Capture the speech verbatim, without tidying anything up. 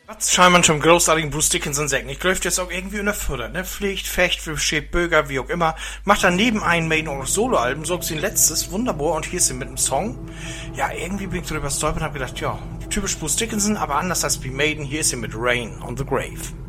Was scheinbar schon großartigen Bruce Dickinson sagen. Ich glaube, das auch irgendwie unterfüttert, ne? Pflicht, Fecht, steht Bürger, wie auch immer. Macht dann neben Iron Maiden auch noch Soloalben, so sie ein letztes, wunderbar, und hier ist sie mit einem Song. Ja, irgendwie bin ich drüber stolpert und hab gedacht, ja, typisch Bruce Dickinson, aber anders als wie Maiden, hier ist sie mit Rain on the Grave.